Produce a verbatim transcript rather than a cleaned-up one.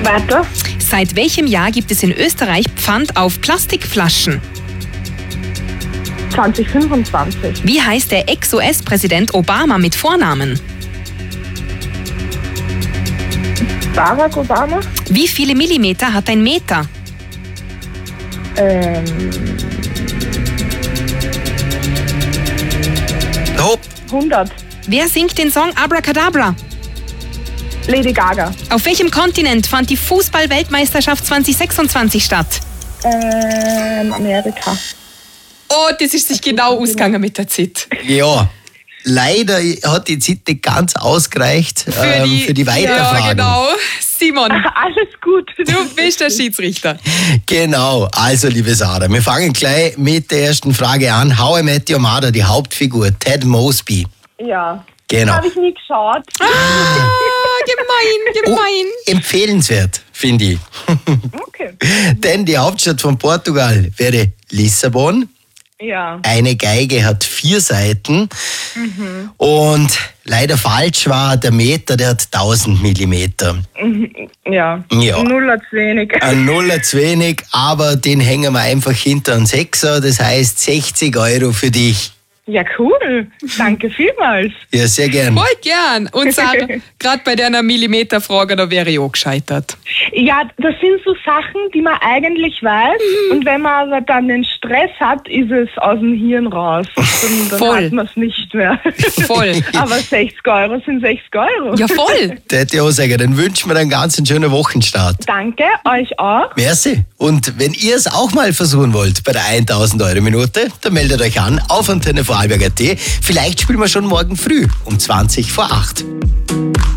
Weiter. Seit welchem Jahr gibt es in Österreich Pfand auf Plastikflaschen? zwanzig fünfundzwanzig. Wie heißt der Ex-U S-Präsident Obama mit Vornamen? Barack Obama. Wie viele Millimeter hat ein Meter? Ähm, Hopp. hundert. Wer singt den Song Abracadabra? Lady Gaga. Auf welchem Kontinent fand die Fußball-Weltmeisterschaft zwanzig sechsundzwanzig statt? Ähm, Amerika. Oh, das ist sich genau ausgegangen mit der Zeit. Ja, leider hat die Zeit nicht ganz ausgereicht für, ähm, die, für die Weiterfragen. Ja, genau. Simon, Alles gut. du bist der Schiedsrichter. Genau, also liebe Sarah, wir fangen gleich mit der ersten Frage an. How I Met Your Mother, die Hauptfigur, Ted Mosby. Ja. Genau. Habe ich nie geschaut. Ah, gemein, gemein. Oh, empfehlenswert, finde ich. Okay. Denn die Hauptstadt von Portugal wäre Lissabon. Ja. Eine Geige hat vier Seiten. Mhm. Und leider falsch war der Meter, der hat tausend Millimeter. Ja. Ja. Nuller zu wenig. Ein Nuller zu wenig, aber den hängen wir einfach hinter einen Sechser. Das heißt sechzig Euro für dich. Ja, cool. Danke vielmals. Ja, sehr gern. Voll gern. Und Sarah, gerade bei deiner Millimeterfrage, da wäre ich auch gescheitert. Ja, das sind so Sachen, die man eigentlich weiß. Mhm. Und wenn man aber dann den Stress hat, ist es aus dem Hirn raus. Dann, dann Voll. hat man es nicht mehr. Voll. Aber sechzig Euro sind sechzig Euro. Ja, voll. Der hätte ich auch sagen, dann wünschen wir einen ganz schönen Wochenstart. Danke, euch auch. Merci. Und wenn ihr es auch mal versuchen wollt bei der tausend Euro Minute, dann meldet euch an auf Antenne Vorarlberg punkt at. Vielleicht spielen wir schon morgen früh um zwanzig vor acht.